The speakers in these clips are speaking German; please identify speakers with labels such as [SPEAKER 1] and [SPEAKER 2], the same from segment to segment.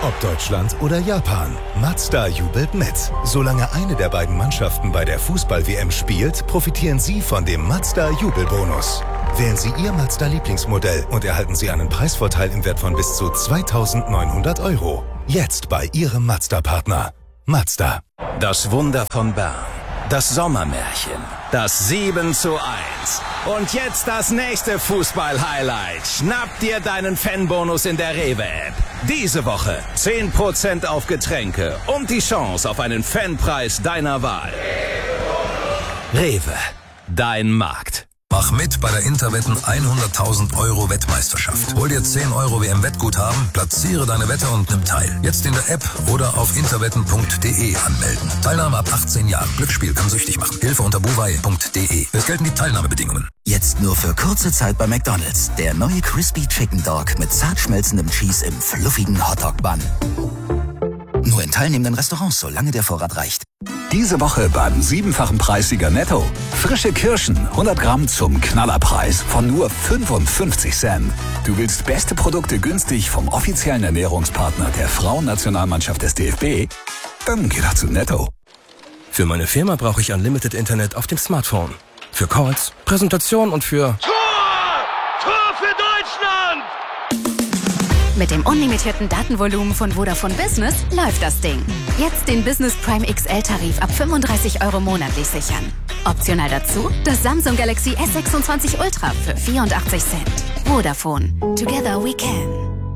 [SPEAKER 1] Ob Deutschland oder Japan, Mazda jubelt mit. Solange eine der beiden Mannschaften bei der Fußball-WM spielt, profitieren Sie von dem Mazda-Jubelbonus. Wählen Sie Ihr Mazda-Lieblingsmodell und erhalten Sie einen Preisvorteil im Wert von bis zu 2.900 €. Jetzt bei Ihrem Mazda-Partner. Mazda.
[SPEAKER 2] Das Wunder von Bern. Das Sommermärchen. Das 7:1. Und jetzt das nächste Fußball-Highlight. Schnapp dir deinen Fanbonus in der Rewe-App. Diese Woche 10% auf Getränke und die Chance auf einen Fanpreis deiner Wahl. Rewe. Dein Markt.
[SPEAKER 3] Mach mit bei der Interwetten 100.000 € Wettmeisterschaft. Hol dir 10 € WM-Wettguthaben, platziere deine Wette und nimm teil. Jetzt in der App oder auf interwetten.de anmelden. Teilnahme ab 18 Jahren. Glücksspiel kann süchtig machen. Hilfe unter buwei.de. Es gelten die Teilnahmebedingungen.
[SPEAKER 4] Jetzt nur für kurze Zeit bei McDonald's. Der neue Crispy Chicken Dog mit zart schmelzendem Cheese im fluffigen Hotdog-Bun. Nur in teilnehmenden Restaurants, solange der Vorrat reicht.
[SPEAKER 5] Diese Woche beim 7-fachen Preissieger Netto. Frische Kirschen, 100 Gramm zum Knallerpreis von nur 55 Cent. Du willst beste Produkte günstig vom offiziellen Ernährungspartner der Frauennationalmannschaft des DFB? Dann geh doch zu Netto.
[SPEAKER 6] Für meine Firma brauche ich Unlimited Internet auf dem Smartphone. Für Calls, Präsentation und für...
[SPEAKER 7] Tor für Deutschland!
[SPEAKER 8] Mit dem unlimitierten Datenvolumen von Vodafone Business läuft das Ding. Jetzt den Business Prime XL-Tarif ab 35 € monatlich sichern. Optional dazu das Samsung Galaxy S26 Ultra für 84 Cent. Vodafone. Together we can.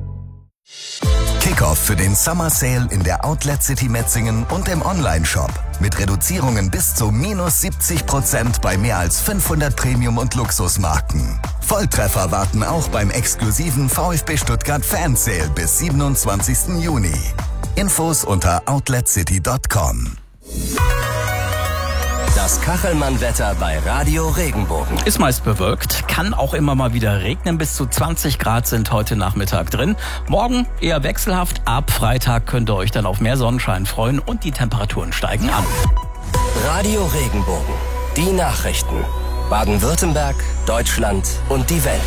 [SPEAKER 9] Kickoff für den Summer Sale in der Outlet City Metzingen und im Online-Shop. Mit Reduzierungen bis zu -70% bei mehr als 500 Premium- und Luxusmarken. Volltreffer warten auch beim exklusiven VfB Stuttgart Fan Sale bis 27. Juni. Infos unter outletcity.com.
[SPEAKER 2] Das Kachelmann-Wetter bei Radio Regenbogen.
[SPEAKER 10] Ist meist bewölkt, kann auch immer mal wieder regnen. Bis zu 20 Grad sind heute Nachmittag drin. Morgen eher wechselhaft. Ab Freitag könnt ihr euch dann auf mehr Sonnenschein freuen und die Temperaturen steigen an.
[SPEAKER 2] Radio Regenbogen. Die Nachrichten. Baden-Württemberg, Deutschland und die Welt.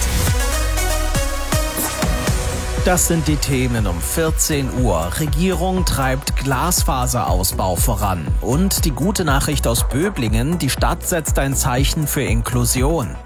[SPEAKER 11] Das sind die Themen um 14 Uhr. Regierung treibt Glasfaserausbau voran. Und die gute Nachricht aus Böblingen, die Stadt setzt ein Zeichen für Inklusion.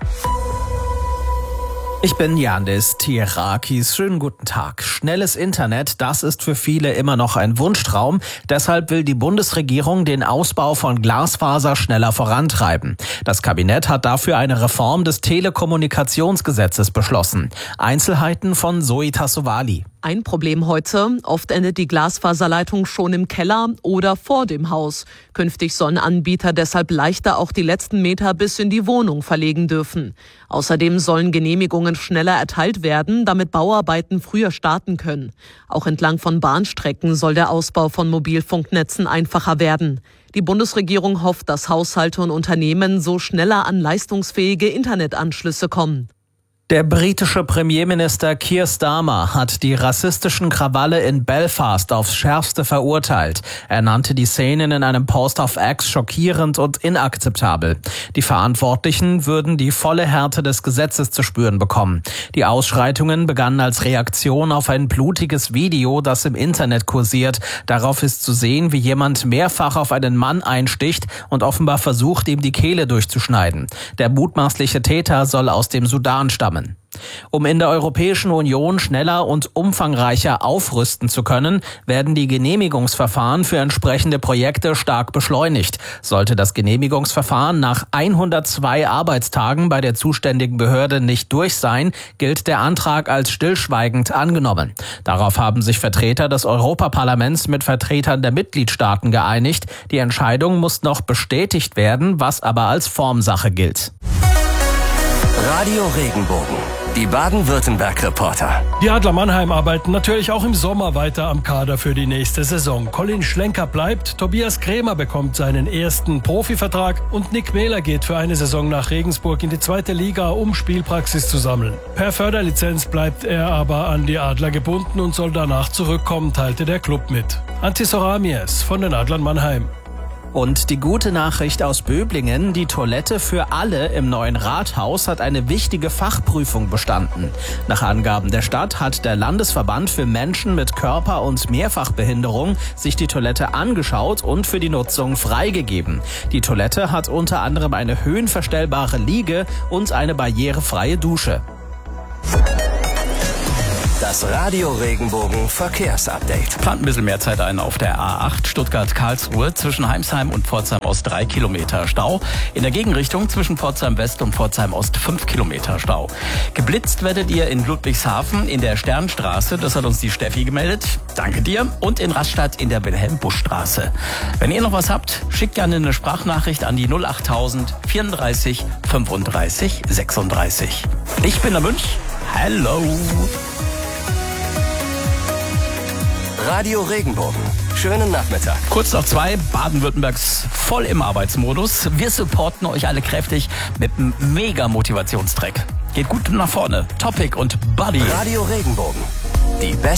[SPEAKER 11] Ich bin Yandis Tirakis. Schönen guten Tag. Schnelles Internet, das ist für viele immer noch ein Wunschtraum. Deshalb will die Bundesregierung den Ausbau von Glasfaser schneller vorantreiben. Das Kabinett hat dafür eine Reform des Telekommunikationsgesetzes beschlossen. Einzelheiten von Zoe Tassovali.
[SPEAKER 12] Ein Problem heute, oft endet die Glasfaserleitung schon im Keller oder vor dem Haus. Künftig sollen Anbieter deshalb leichter auch die letzten Meter bis in die Wohnung verlegen dürfen. Außerdem sollen Genehmigungen schneller erteilt werden, damit Bauarbeiten früher starten können. Auch entlang von Bahnstrecken soll der Ausbau von Mobilfunknetzen einfacher werden. Die Bundesregierung hofft, dass Haushalte und Unternehmen so schneller an leistungsfähige Internetanschlüsse kommen.
[SPEAKER 11] Der britische Premierminister Keir Starmer hat die rassistischen Krawalle in Belfast aufs Schärfste verurteilt. Er nannte die Szenen in einem Post auf X schockierend und inakzeptabel. Die Verantwortlichen würden die volle Härte des Gesetzes zu spüren bekommen. Die Ausschreitungen begannen als Reaktion auf ein blutiges Video, das im Internet kursiert. Darauf ist zu sehen, wie jemand mehrfach auf einen Mann einsticht und offenbar versucht, ihm die Kehle durchzuschneiden. Der mutmaßliche Täter soll aus dem Sudan stammen. Um in der Europäischen Union schneller und umfangreicher aufrüsten zu können, werden die Genehmigungsverfahren für entsprechende Projekte stark beschleunigt. Sollte das Genehmigungsverfahren nach 102 Arbeitstagen bei der zuständigen Behörde nicht durch sein, gilt der Antrag als stillschweigend angenommen. Darauf haben sich Vertreter des Europaparlaments mit Vertretern der Mitgliedstaaten geeinigt. Die Entscheidung muss noch bestätigt werden, was aber als Formsache gilt.
[SPEAKER 2] Radio Regenbogen. Die Baden-Württemberg-Reporter.
[SPEAKER 13] Die Adler Mannheim arbeiten natürlich auch im Sommer weiter am Kader für die nächste Saison. Colin Schlenker bleibt, Tobias Krämer bekommt seinen ersten Profivertrag und Nick Mähler geht für eine Saison nach Regensburg in die 2. Liga, um Spielpraxis zu sammeln. Per Förderlizenz bleibt er aber an die Adler gebunden und soll danach zurückkommen, teilte der Club mit. Antti Soramies von den Adlern Mannheim.
[SPEAKER 11] Und die gute Nachricht aus Böblingen, die Toilette für alle im neuen Rathaus hat eine wichtige Fachprüfung bestanden. Nach Angaben der Stadt hat der Landesverband für Menschen mit Körper- und Mehrfachbehinderung sich die Toilette angeschaut und für die Nutzung freigegeben. Die Toilette hat unter anderem eine höhenverstellbare Liege und eine barrierefreie Dusche.
[SPEAKER 2] Das Radio Regenbogen Verkehrsupdate.
[SPEAKER 10] Plant ein bisschen mehr Zeit ein auf der A8 Stuttgart-Karlsruhe zwischen Heimsheim und Pforzheim Ost 3 Kilometer Stau. In der Gegenrichtung zwischen Pforzheim West und Pforzheim Ost 5 Kilometer Stau. Geblitzt werdet ihr in Ludwigshafen in der Sternstraße, das hat uns die Steffi gemeldet. Danke dir. Und in Rastatt in der Wilhelm-Busch-Straße. Wenn ihr noch was habt, schickt gerne eine Sprachnachricht an die 08000 34 35 36. Ich bin der Münch. Hello.
[SPEAKER 2] Radio Regenbogen. Schönen Nachmittag.
[SPEAKER 10] Kurz nach 2, Baden-Württembergs voll im Arbeitsmodus. Wir supporten euch alle kräftig mit einem Mega-Motivationstrack. Geht gut nach vorne. Topic und Buddy.
[SPEAKER 2] Radio Regenbogen. Die beste